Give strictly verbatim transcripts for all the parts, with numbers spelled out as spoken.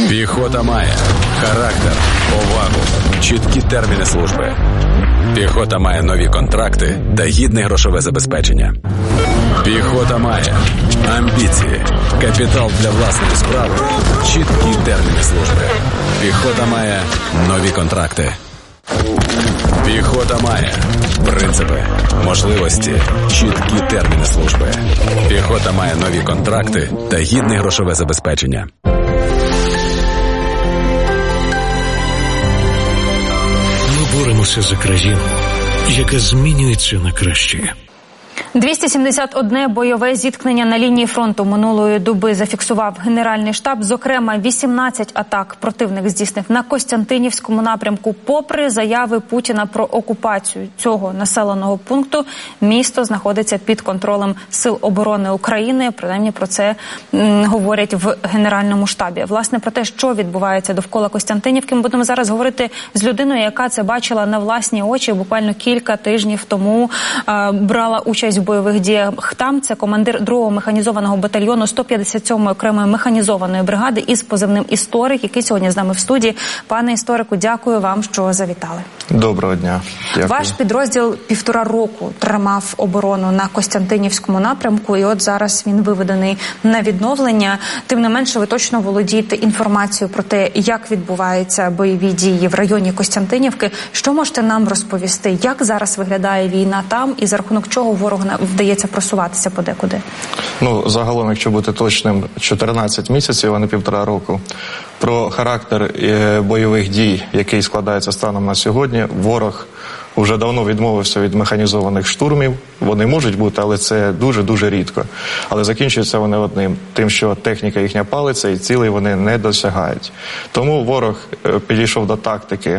Піхота має характер, повагу, чіткі терміни служби. Піхота має нові контракти та гідне грошове забезпечення. Піхота має амбіції, капітал для власної справи, чіткі терміни служби. Піхота має нові контракти. Піхота має принципи, можливості, чіткі терміни служби. Піхота має нові контракти та гідне грошове забезпечення. Ми боремося за країну, яка змінюється на краще. двісті сімдесят одне бойове зіткнення на лінії фронту минулої доби зафіксував Генеральний штаб. Зокрема, вісімнадцять атак противник здійснив на Костянтинівському напрямку. Попри заяви Путіна про окупацію цього населеного пункту, місто знаходиться під контролем Сил оборони України. Принаймні про це м, говорять в Генеральному штабі. Власне, про те, що відбувається довкола Костянтинівки, ми будемо зараз говорити з людиною, яка це бачила на власні очі. Буквально кілька тижнів тому е, брала участь в бойових діях там. Це командир другого механізованого батальйону сто п'ятдесят сьомої окремої механізованої бригади із позивним «Історик», який сьогодні з нами в студії. Пане історику, дякую вам, що завітали. Доброго дня. Дякую. Ваш підрозділ півтора року тримав оборону на Костянтинівському напрямку, і от зараз він виведений на відновлення. Тим не менше, ви точно володієте інформацією про те, як відбуваються бойові дії в районі Костянтинівки. Що можете нам розповісти? Як зараз виглядає війна там і за рахунок чого ворог вдається просуватися подекуди? Ну, загалом, якщо бути точним, чотирнадцять місяців, а не півтора року. Про характер бойових дій, який складається станом на сьогодні, ворог вже давно відмовився від механізованих штурмів. Вони можуть бути, але це дуже-дуже рідко. Але закінчуються вони одним. Тим, що техніка їхня палиться і цілей вони не досягають. Тому ворог підійшов до тактики.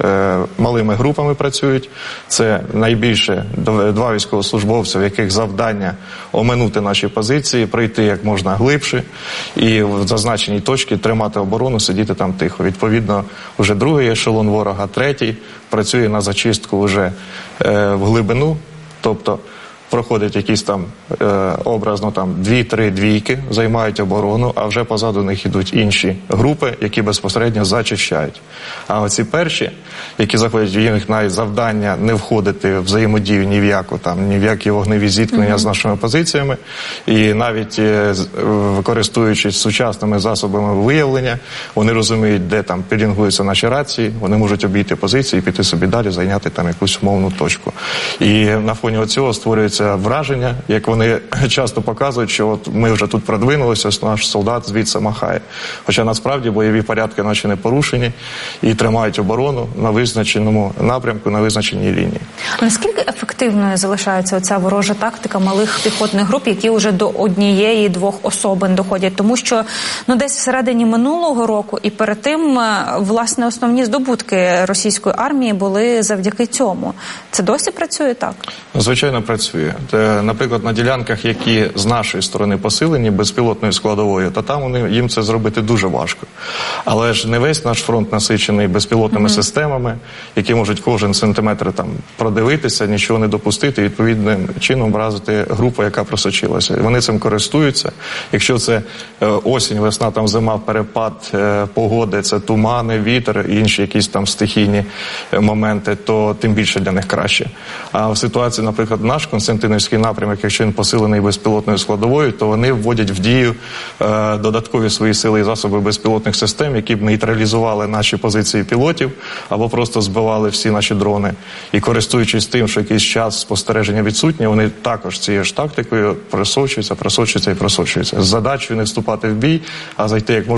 Малими групами працюють. Це найбільше два військовослужбовців, яких завдання оминути наші позиції, прийти як можна глибше і в зазначеній точці тримати оборону, сидіти там тихо. Відповідно, вже другий ешелон ворога, третій, працює на зачистку вже е, в глибину, тобто проходять якісь там е, образно там дві-три двійки, займають оборону, а вже позаду них ідуть інші групи, які безпосередньо зачищають. А оці перші, які заходять, в їх навіть завдання не входити в взаємодію ні в яку там, ні в які вогневі зіткнення mm-hmm. з нашими позиціями, і навіть е, використовуючись сучасними засобами виявлення, вони розуміють, де там пілінгуються наші рації, вони можуть обійти позиції і піти собі далі, зайняти там якусь умовну точку. І на фоні цього створюється враження, як вони часто показують, що от ми вже тут продвинулися, наш солдат звідси махає. Хоча насправді бойові порядки наші не порушені і тримають оборону на визначеному напрямку, на визначеній лінії. Наскільки ефективною залишається оця ворожа тактика малих піхотних груп, які вже до однієї-двох особин доходять? Тому що ну, десь всередині минулого року і перед тим, власне, основні здобутки російської армії були завдяки цьому. Це досі працює так? Звичайно, працює. Наприклад, на ділянках, які з нашої сторони посилені безпілотною складовою, то там вони, їм це зробити дуже важко. Але ж не весь наш фронт насичений безпілотними mm-hmm. системами, які можуть кожен сантиметр там продивитися, нічого не допустити, відповідним чином вразити групу, яка просочилася. Вони цим користуються. Якщо це е, осінь, весна, там зима, перепад е, погоди, це тумани, вітер і інші якісь там стихійні е, моменти, то тим більше для них краще. А в ситуації, наприклад, наш Костянтинівський напрямок, якщо він посилений безпілотною складовою, то вони вводять в дію е, додаткові свої сили і засоби безпілотних систем, які б нейтралізували наші позиції пілотів або просто збивали всі наші дрони. І користуючись тим, що якийсь час спостереження відсутнє, вони також цією ж тактикою просочуються, просочуються і просочуються. З задачею не вступати в бій, а зайти як можна